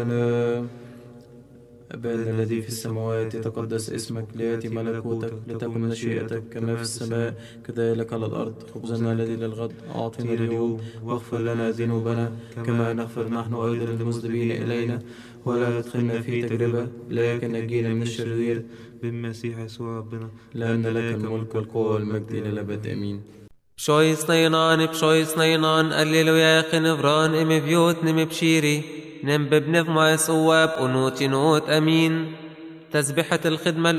أبانا الذي في السماوات يتقدس اسمك، ليأتي ملكوتك، لتكن مشيئتك كما في السماء كذلك على الأرض. خبزنا الذي للغد أعطنا اليوم، واغفر لنا ذنوبنا كما نغفر نحن أيضا للمذنبين إلينا، ولا تدخلنا في تجربة لكن نجينا من الشرير، بالمسيح يسوع ربنا، لأن لك الملك والقوة والمجد إلى الأبد آمين. بشويس نينان الليلويا خنفران ام بيوت نم بشيري نم ببنف ما يسواب أنوت أمين. تسبحة الخدمة